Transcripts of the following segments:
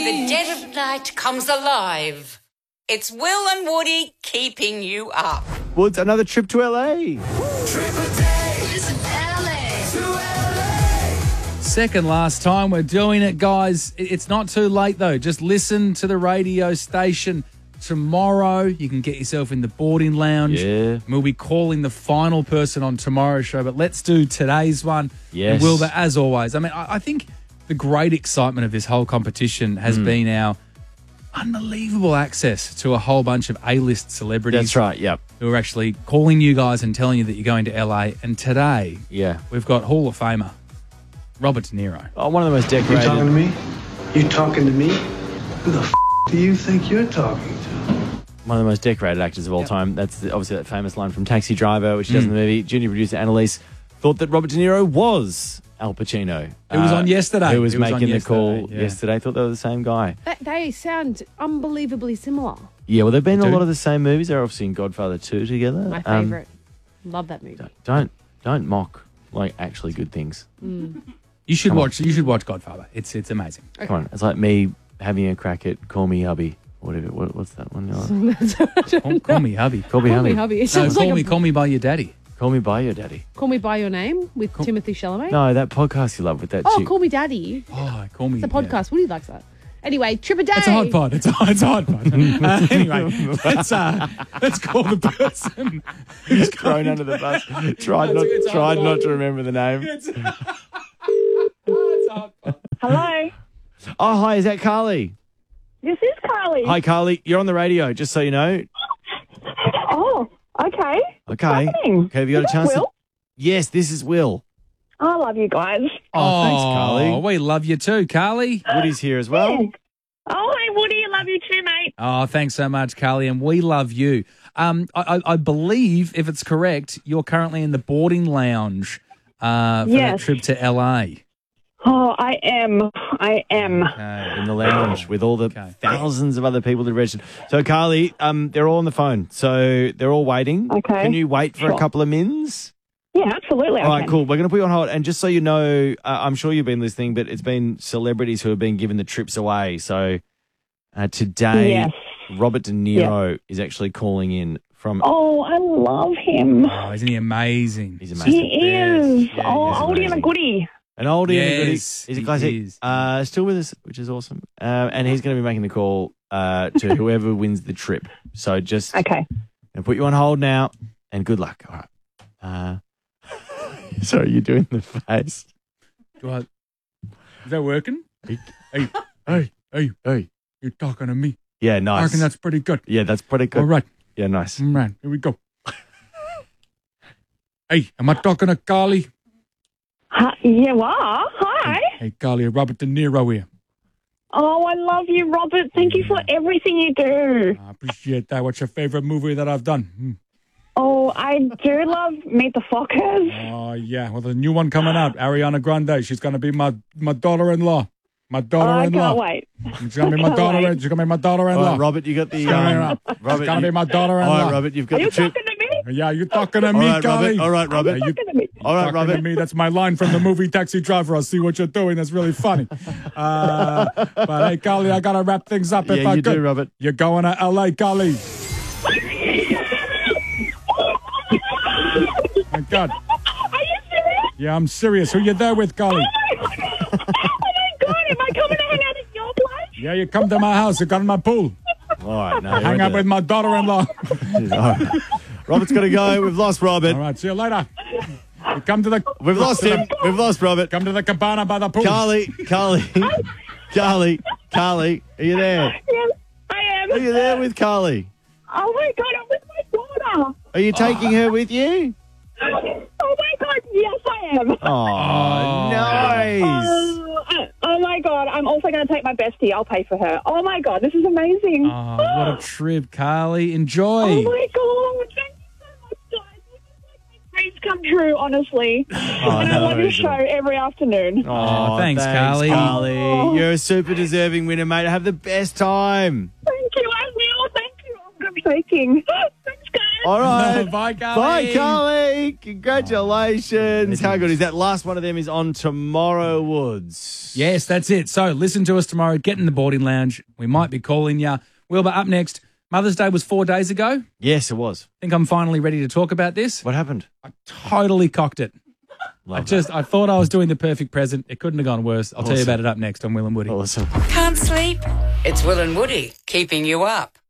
the dead of night comes alive. It's Will and Woody keeping you up. Well, it's another trip to LA. Second last time we're doing it, guys. It's not too late, though. Just listen to the radio station tomorrow. You can get yourself in the boarding lounge. Yeah. And we'll be calling the final person on tomorrow's show, but let's do today's one. Yes. And Wilbur, as always, I mean, I think the great excitement of this whole competition has been our unbelievable access to a whole bunch of A-list celebrities. That's right, yep. Who are actually calling you guys and telling you that you're going to LA. And today, we've got Hall of Famer Robert De Niro. Oh, one of the most decorated. You talking to me? You talking to me? Who the do you think you're talking to? One of the most decorated actors of all time. That's obviously that famous line from Taxi Driver, which he does in the movie. Junior producer Annalise thought that Robert De Niro was Al Pacino. It was on yesterday. Who was making the call yesterday. Thought they were the same guy. They sound unbelievably similar. Yeah, well, they've been in a lot of the same movies. They're obviously in Godfather 2 together. My favourite. Love that movie. Don't mock like actually good things. You should watch. You should watch Godfather. It's amazing. Okay. Come on, it's like me having a crack at Call Me Hubby. Whatever. What's that one? Call me hubby. Call Me Hubby. It No, sounds call like me by your daddy. Call Me By Your Daddy. Call Me By Your Name with Timothy Chalamet. No, that podcast you love with that Oh, chick. Call Me Daddy. Oh, call me. It's a podcast. Woody likes that. Anyway, Trip a Day. It's a hot pod. It's a hot pod. Anyway, let's call the person He's thrown under the bus. Tried not to remember the name. It's a hot pod. Hello. Oh, hi, is that Carly? This is Carly. Hi, Carly. You're on the radio, just so you know. Oh, okay. Okay. What's happening? Okay, have you got Is a chance that Will? Yes, this is Will. I love you guys. Oh, thanks, Carly. We love you too, Carly. Woody's here as well. Oh, hey, Woody. I love you too, mate. Oh, thanks so much, Carly, and we love you. I believe, if it's correct, you're currently in the boarding lounge for that trip to LA. Oh, I am. In the lounge with all the thousands of other people that registered. So, Carly, they're all on the phone. So they're all waiting. Okay. Can you wait for a couple of mins? Yeah, absolutely. All right, cool. We're going to put you on hold. And just so you know, I'm sure you've been listening, but it's been celebrities who have been given the trips away. So today, Robert De Niro is actually calling in from... Oh, I love him. Oh, isn't he amazing? He's amazing. He is. Yeah, oldie and a goodie. An oldie and a goodie. Yes, He's a he classic. is. Still with us, which is awesome. And he's going to be making the call to whoever wins the trip. So just... Okay. And put you on hold now, and good luck. All right. Sorry, you're doing the face. Is that working? Hey, you're talking to me. Yeah, nice. I reckon that's pretty good. Yeah, that's pretty good. All right. Yeah, nice. All right, here we go. Hey, am I talking to Carly? Yeah, well, hi. Hey, Carly, Robert De Niro here. Oh, I love you, Robert. Thank you for everything you do. I appreciate that. What's your favorite movie that I've done? Oh, I do love Meet the Fockers. Oh, yeah. Well, the new one coming out, Ariana Grande. She's going to be my daughter-in-law. My daughter-in-law. I can't wait. She's going to be my daughter-in-law. She's going to be my daughter-in-law. All right, Robert, you got the... Robert, Robert, she's going to be my daughter-in-law. All right, Robert, you've got Are you the trip. talking to me? Yeah, you talking to me, Carly? All right, Robert. Talking to me. All right, Talking Robert. to me. That's my line from the movie Taxi Driver. I'll see what you're doing. That's really funny. But hey, Carly, I got to wrap things up if Yeah, I you could. do, Robert. You're going to L.A., Carly. My God. Are you serious? Yeah, I'm serious. Who you there with, Carly? Oh my God, am I coming to hang out at your place? Yeah, you come to my house. You got in my pool. All right, no. Hang out with my daughter-in-law. All right. Robert's got to go. We've lost Robert. All right, see you later. You come to the... We've lost him. We've lost Robert. Come to the cabana by the pool. Carly. Are you there? Yes, I am. Are you there with Carly? Oh my God, I'm with my daughter. Are you taking her with you? Oh my God, yes, I am. Oh, nice. Oh my God, I'm also going to take my bestie. I'll pay for her. Oh my God, this is amazing. Oh, what a trip, Carly. Enjoy. Oh my God, thank you so much, guys. This is like my dreams come true, honestly. And I love your show every afternoon. Oh, thanks, Carly. Oh. You're a super deserving winner, mate. Have the best time. Thank you, I will. Thank you. I'm shaking. Thanks, guys. All right. Bye, Carly. Bye, Carly. Congratulations. How good is that? Last one of them is on tomorrow, Woods. Yes, that's it. So listen to us tomorrow. Get in the boarding lounge. We might be calling you. Wilbur, up next. Mother's Day was 4 days ago. Yes, it was. I think I'm finally ready to talk about this. What happened? I totally cocked it. I thought I was doing the perfect present. It couldn't have gone worse. I'll tell you about it up next on Will and Woody. Awesome. Can't sleep? It's Will and Woody keeping you up.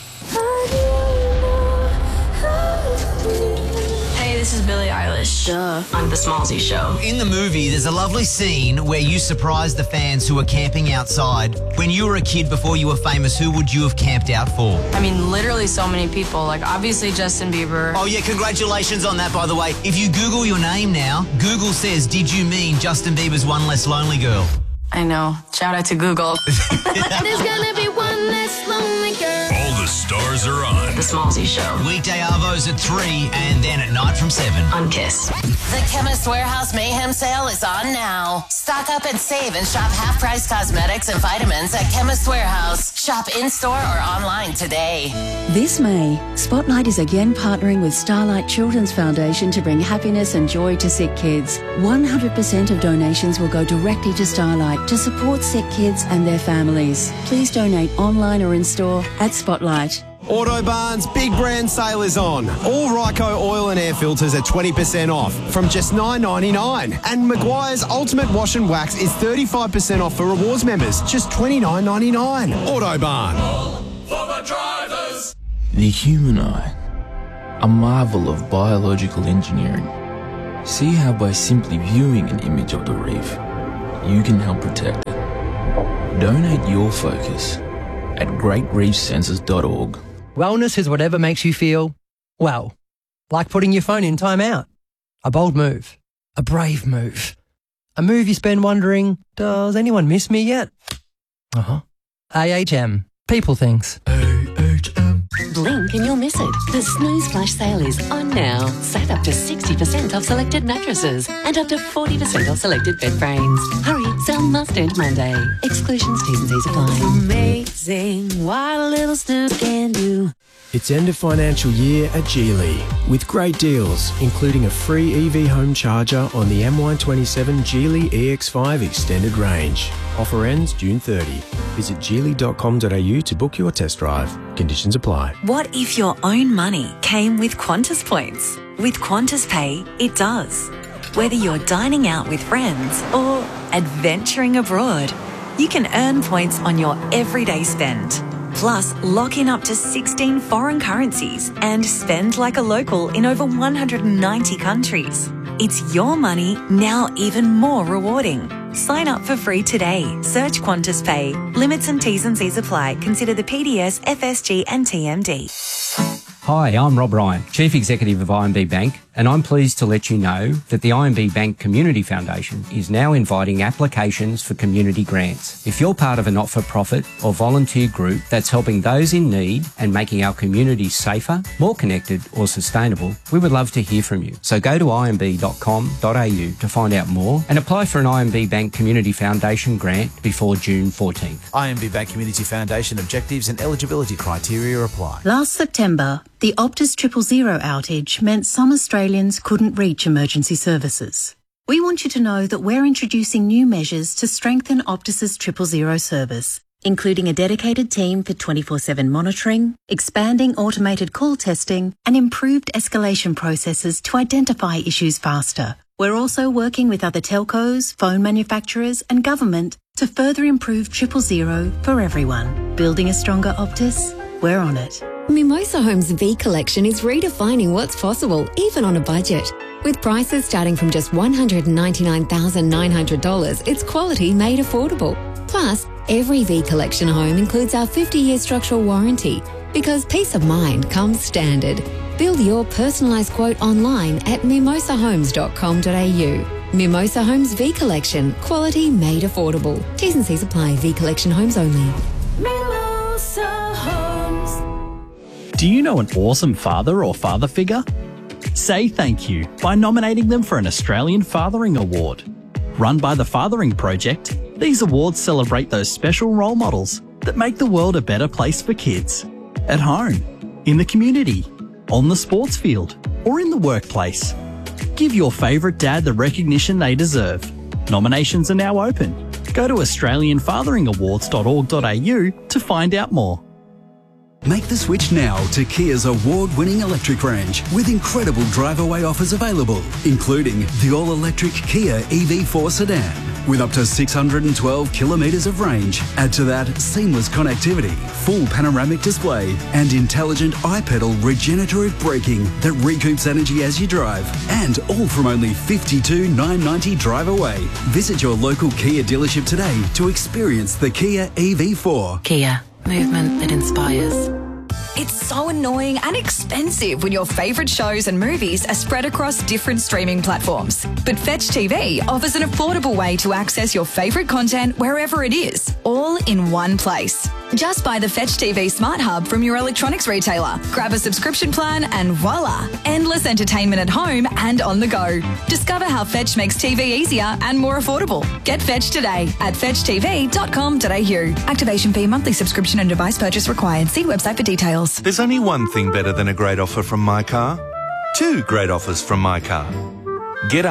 Hey, this is Billie Eilish. On The Smallzy Show. In the movie, there's a lovely scene where you surprise the fans who are camping outside. When you were a kid before you were famous, who would you have camped out for? I mean, literally so many people. Like, obviously Justin Bieber. Oh, yeah, congratulations on that, by the way. If you Google your name now, Google says, did you mean Justin Bieber's One Less Lonely Girl? I know. Shout out to Google. There's gonna be one less lonely girl. All the stars are on. The Smallzy Show. Weekday arvos at 3 and then at night from 7. On Kiss. The Chemist Warehouse Mayhem Sale is on now. Stock up and save and shop half-price cosmetics and vitamins at Chemist Warehouse. Shop in-store or online today. This May, Spotlight is again partnering with Starlight Children's Foundation to bring happiness and joy to sick kids. 100% of donations will go directly to Starlight to support sick kids and their families. Please donate online or in-store at Spotlight. Autobarn's big brand sale is on. All Ryco oil and air filters are 20% off from just $9.99. And Maguire's Ultimate Wash and Wax is 35% off for rewards members, just $29.99. Autobarn. For the drivers. The human eye, a marvel of biological engineering. See how by simply viewing an image of the reef, you can help protect it. Donate your focus at greatreefsensors.org. Wellness is whatever makes you feel, well, like putting your phone in timeout. A bold move. A brave move. A move you spend wondering, does anyone miss me yet? AHM. People things. Blink and you'll miss it. The Snooze Flash sale is on now. Save up to 60% off selected mattresses and up to 40% off selected bed frames. Hurry, sale must end Monday. Exclusions, T's and C's apply. Amazing what a little snooze can do. It's end of financial year at Geely with great deals, including a free EV home charger on the MY27 Geely EX5 extended range. Offer ends June 30. Visit geely.com.au to book your test drive. Conditions apply. What if your own money came with Qantas points? With Qantas Pay, it does. Whether you're dining out with friends or adventuring abroad, you can earn points on your everyday spend. Plus, lock in up to 16 foreign currencies and spend like a local in over 190 countries. It's your money, now even more rewarding. Sign up for free today. Search Qantas Pay. Limits and T's and C's apply. Consider the PDS, FSG and TMD. Hi, I'm Rob Ryan, Chief Executive of IMB Bank, and I'm pleased to let you know that the IMB Bank Community Foundation is now inviting applications for community grants. If you're part of a not-for-profit or volunteer group that's helping those in need and making our communities safer, more connected or sustainable, we would love to hear from you. So go to imb.com.au to find out more and apply for an IMB Bank Community Foundation grant before June 14th. IMB Bank Community Foundation objectives and eligibility criteria apply. Last September, the Optus 000 outage meant some Australians couldn't reach emergency services. We want you to know that we're introducing new measures to strengthen Optus's 000 service, including a dedicated team for 24/7 monitoring, expanding automated call testing, and improved escalation processes to identify issues faster. We're also working with other telcos, phone manufacturers, and government to further improve 000 for everyone. Building a stronger Optus? We're on it. Mimosa Homes V Collection is redefining what's possible, even on a budget. With prices starting from just $199,900, it's quality made affordable. Plus, every V Collection home includes our 50-year structural warranty, because peace of mind comes standard. Build your personalised quote online at mimosahomes.com.au. Mimosa Homes V Collection, quality made affordable. T's and C's apply. V Collection homes only. Mimosa Homes. Do you know an awesome father or father figure? Say thank you by nominating them for an Australian Fathering Award. Run by the Fathering Project, these awards celebrate those special role models that make the world a better place for kids. At home, in the community, on the sports field, or in the workplace. Give your favourite dad the recognition they deserve. Nominations are now open. Go to australianfatheringawards.org.au to find out more. Make the switch now to Kia's award-winning electric range with incredible drive-away offers available, including the all-electric Kia EV4 sedan with up to 612 kilometres of range. Add to that seamless connectivity, full panoramic display and intelligent iPedal regenerative braking that recoups energy as you drive. And all from only $52,990 drive away. Visit your local Kia dealership today to experience the Kia EV4. Kia. Movement that inspires. It's so annoying and expensive when your favourite shows and movies are spread across different streaming platforms. But Fetch TV offers an affordable way to access your favourite content wherever it is, all in one place. Just buy the Fetch TV Smart Hub from your electronics retailer. Grab a subscription plan and voila, endless entertainment at home and on the go. Discover how Fetch makes TV easier and more affordable. Get Fetch today at fetchtv.com.au. Activation fee, monthly subscription and device purchase required. See website for details. There's only one thing better than a great offer from My Car. Two great offers from My Car. Get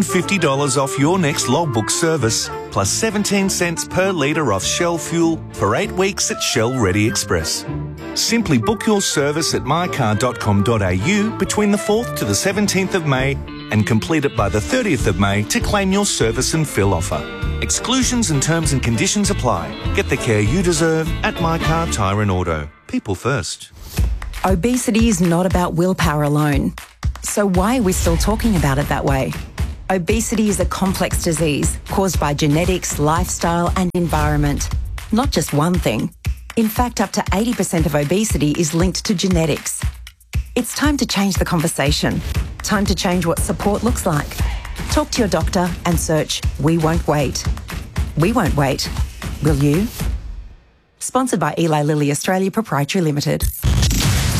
$150 off your next logbook service, plus 17 cents per litre off Shell fuel for 8 weeks at Shell Ready Express. Simply book your service at mycar.com.au between the 4th to the 17th of May and complete it by the 30th of May to claim your service and fill offer. Exclusions and terms and conditions apply. Get the care you deserve at My Car Tyre and Auto. People first. Obesity is not about willpower alone. So why are we still talking about it that way? Obesity is a complex disease caused by genetics, lifestyle and environment. Not just one thing. In fact, up to 80% of obesity is linked to genetics. It's time to change the conversation. Time to change what support looks like. Talk to your doctor and search We Won't Wait. We won't wait. Will you? Sponsored by Eli Lilly Australia Proprietary Limited.